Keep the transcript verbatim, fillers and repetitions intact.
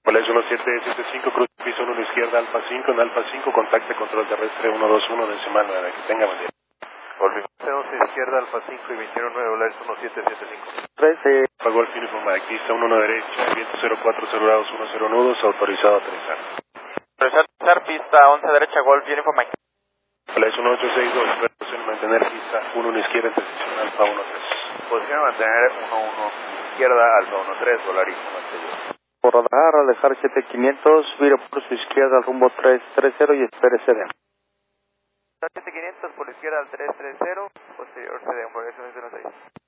Polaris uno siete siete cinco, cruz piso uno a la izquierda, Alfa cinco, en Alfa cinco, contacte control terrestre uno dos uno, decimal nueve, que tenga buen día. Golf once izquierda, Alfa cinco y veintiuno nueve, Polaris uno siete siete cinco. tres, eh. Golf Uniform Mike, pista uno uno derecha, viento cero cuatro, cero grados, uno cero nudos, autorizado a aterrizar. Aterrizar, pista once derecha, Golf Uniform Mike. Polaris uno ocho seis dos, posición mantener pista uno a la izquierda, posición Alfa uno tres. Posición mantener uno uno izquierda, Alfa uno tres, Polaris uno seis. Por radar, alejar siete quinientos, vire por su izquierda al rumbo tres tres cero y espere C D. siete quinientos por la izquierda al tres tres cero, posterior C D, por eso es uno seis.